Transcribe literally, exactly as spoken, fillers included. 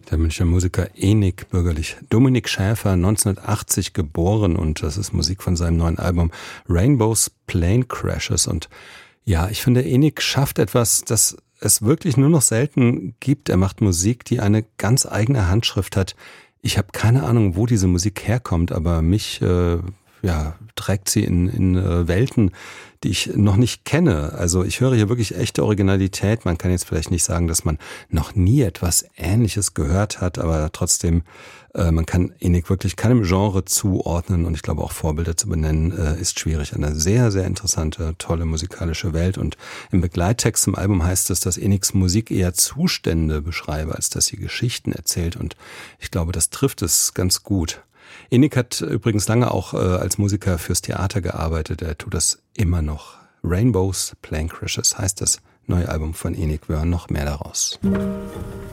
Der Münchner Musiker Enik, bürgerlich Dominik Schäfer, neunzehnhundertachtzig geboren, und das ist Musik von seinem neuen Album Rainbows Plane Crashes. Und ja, ich finde, Enik schafft etwas, das es wirklich nur noch selten gibt. Er macht Musik, die eine ganz eigene Handschrift hat. Ich habe keine Ahnung, wo diese Musik herkommt, aber mich äh, ja, trägt sie in, in äh, Welten, die ich noch nicht kenne. Also ich höre hier wirklich echte Originalität. Man kann jetzt vielleicht nicht sagen, dass man noch nie etwas Ähnliches gehört hat, aber trotzdem, äh, man kann Enik wirklich keinem Genre zuordnen, und ich glaube auch Vorbilder zu benennen, äh, ist schwierig. Eine sehr, sehr interessante, tolle musikalische Welt, und im Begleittext zum Album heißt es, dass Eniks Musik eher Zustände beschreibe, als dass sie Geschichten erzählt, und ich glaube, das trifft es ganz gut. Enik hat übrigens lange auch äh, als Musiker fürs Theater gearbeitet. Er tut das immer noch. Rainbows Plane Crashes heißt das neue Album von Enik. Wir hören noch mehr daraus.